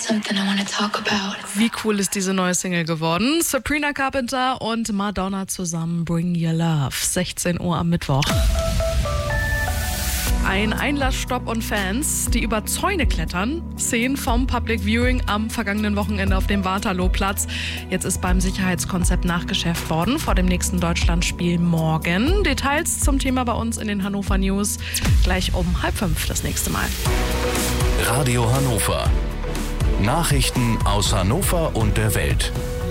something I wanna talk about. Wie cool ist diese neue Single geworden? Sabrina Carpenter und Madonna zusammen, Bring Your Love. 16 Uhr am Mittwoch. Ein Einlassstopp und Fans, die über Zäune klettern. Szenen vom Public Viewing am vergangenen Wochenende auf dem Waterlooplatz. Jetzt ist beim Sicherheitskonzept nachgeschärft worden vor dem nächsten Deutschlandspiel morgen. Details zum Thema bei uns in den Hannover News. Gleich um 4:30 das nächste Mal. Radio Hannover. Nachrichten aus Hannover und der Welt.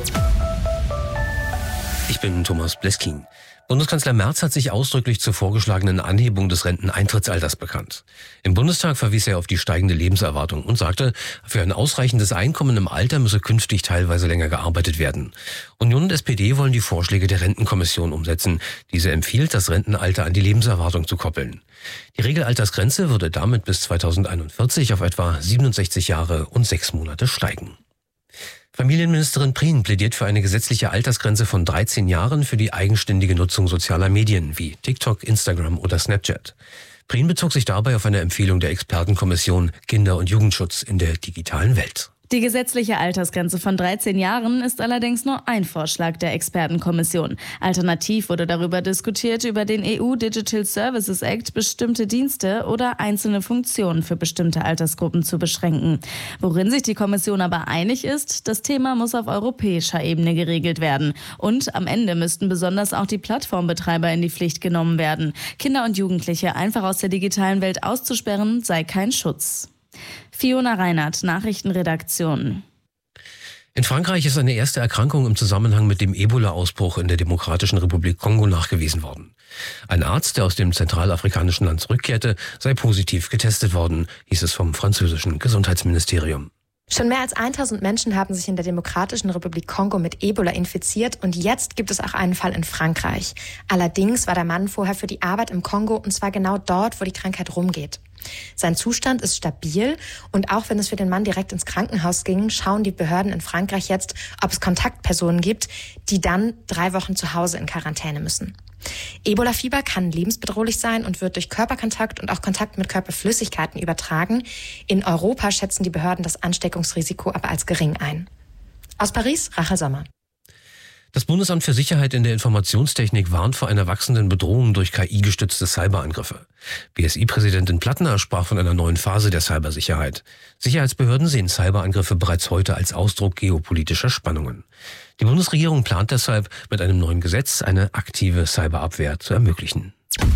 Ich bin Thomas Bleskin. Bundeskanzler Merz hat sich ausdrücklich zur vorgeschlagenen Anhebung des Renteneintrittsalters bekannt. Im Bundestag verwies er auf die steigende Lebenserwartung und sagte, für ein ausreichendes Einkommen im Alter müsse künftig teilweise länger gearbeitet werden. Union und SPD wollen die Vorschläge der Rentenkommission umsetzen. Diese empfiehlt, das Rentenalter an die Lebenserwartung zu koppeln. Die Regelaltersgrenze würde damit bis 2041 auf etwa 67 Jahre und 6 Monate steigen. Familienministerin Prien plädiert für eine gesetzliche Altersgrenze von 13 Jahren für die eigenständige Nutzung sozialer Medien wie TikTok, Instagram oder Snapchat. Prien bezog sich dabei auf eine Empfehlung der Expertenkommission Kinder- und Jugendschutz in der digitalen Welt. Die gesetzliche Altersgrenze von 13 Jahren ist allerdings nur ein Vorschlag der Expertenkommission. Alternativ wurde darüber diskutiert, über den EU Digital Services Act bestimmte Dienste oder einzelne Funktionen für bestimmte Altersgruppen zu beschränken. Worin sich die Kommission aber einig ist, das Thema muss auf europäischer Ebene geregelt werden. Und am Ende müssten besonders auch die Plattformbetreiber in die Pflicht genommen werden. Kinder und Jugendliche einfach aus der digitalen Welt auszusperren, sei kein Schutz. Fiona Reinhardt, Nachrichtenredaktion. In Frankreich ist eine erste Erkrankung im Zusammenhang mit dem Ebola-Ausbruch in der Demokratischen Republik Kongo nachgewiesen worden. Ein Arzt, der aus dem zentralafrikanischen Land zurückkehrte, sei positiv getestet worden, hieß es vom französischen Gesundheitsministerium. Schon mehr als 1000 Menschen haben sich in der Demokratischen Republik Kongo mit Ebola infiziert und jetzt gibt es auch einen Fall in Frankreich. Allerdings war der Mann vorher für die Arbeit im Kongo und zwar genau dort, wo die Krankheit rumgeht. Sein Zustand ist stabil und auch wenn es für den Mann direkt ins Krankenhaus ging, schauen die Behörden in Frankreich jetzt, ob es Kontaktpersonen gibt, die dann 3 Wochen zu Hause in Quarantäne müssen. Ebola-Fieber kann lebensbedrohlich sein und wird durch Körperkontakt und auch Kontakt mit Körperflüssigkeiten übertragen. In Europa schätzen die Behörden das Ansteckungsrisiko aber als gering ein. Aus Paris, Rachel Sommer. Das Bundesamt für Sicherheit in der Informationstechnik warnt vor einer wachsenden Bedrohung durch KI-gestützte Cyberangriffe. BSI-Präsidentin Plattner sprach von einer neuen Phase der Cybersicherheit. Sicherheitsbehörden sehen Cyberangriffe bereits heute als Ausdruck geopolitischer Spannungen. Die Bundesregierung plant deshalb, mit einem neuen Gesetz eine aktive Cyberabwehr zu ermöglichen.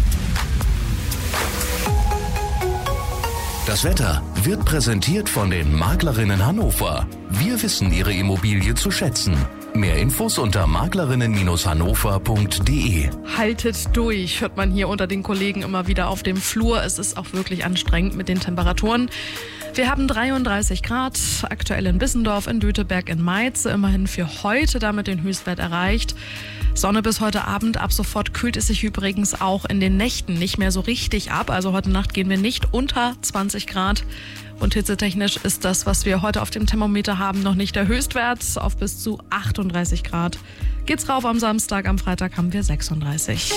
Das Wetter wird präsentiert von den Maklerinnen Hannover. Wir wissen Ihre Immobilie zu schätzen. Mehr Infos unter maklerinnen-hannover.de. Haltet durch, hört man hier unter den Kollegen immer wieder auf dem Flur. Es ist auch wirklich anstrengend mit den Temperaturen. Wir haben 33 Grad, aktuell in Bissendorf, in Döteberg, in Meize. Immerhin für heute damit den Höchstwert erreicht. Sonne bis heute Abend. Ab sofort kühlt es sich übrigens auch in den Nächten nicht mehr so richtig ab. Also heute Nacht gehen wir nicht unter 20 Grad. Und hitzetechnisch ist das, was wir heute auf dem Thermometer haben, noch nicht der Höchstwert. Auf bis zu 38 Grad geht's rauf am Samstag. Am Freitag haben wir 36.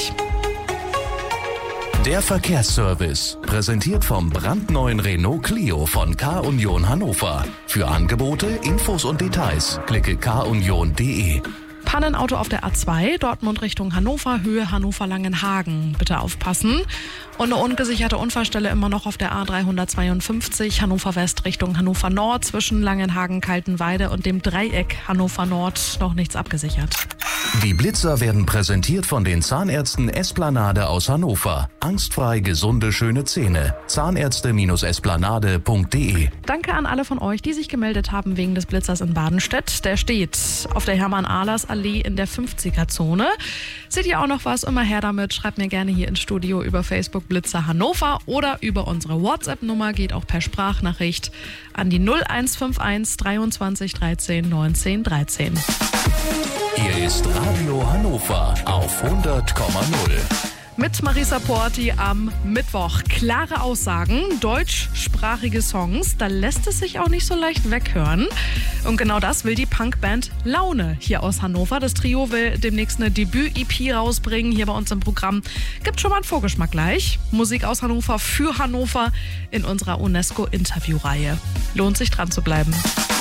Der Verkehrsservice, präsentiert vom brandneuen Renault Clio von K-Union Hannover. Für Angebote, Infos und Details klicke kunion.de. Pannenauto auf der A2, Dortmund Richtung Hannover, Höhe Hannover-Langenhagen. Bitte aufpassen. Und eine ungesicherte Unfallstelle immer noch auf der A352, Hannover West Richtung Hannover Nord, zwischen Langenhagen, Kaltenweide und dem Dreieck Hannover Nord. Noch nichts abgesichert. Die Blitzer werden präsentiert von den Zahnärzten Esplanade aus Hannover. Angstfrei gesunde, schöne Zähne. Zahnärzte-esplanade.de. Danke an alle von euch, die sich gemeldet haben wegen des Blitzers in Badenstedt. Der steht auf der Hermann-Ahlers-Allee in der 50er-Zone. Seht ihr auch noch was? Immer her damit. Schreibt mir gerne hier ins Studio über Facebook Blitzer Hannover oder über unsere WhatsApp-Nummer. Geht auch per Sprachnachricht an die 0151 23 13 19 13. Hier ist Radio Hannover auf 100,0. Mit Marisa Porti am Mittwoch. Klare Aussagen, deutschsprachige Songs, da lässt es sich auch nicht so leicht weghören. Und genau das will die Punkband Laune hier aus Hannover. Das Trio will demnächst eine Debüt-EP rausbringen hier bei uns im Programm. Gibt schon mal einen Vorgeschmack gleich. Musik aus Hannover für Hannover in unserer UNESCO-Interviewreihe. Lohnt sich dran zu bleiben.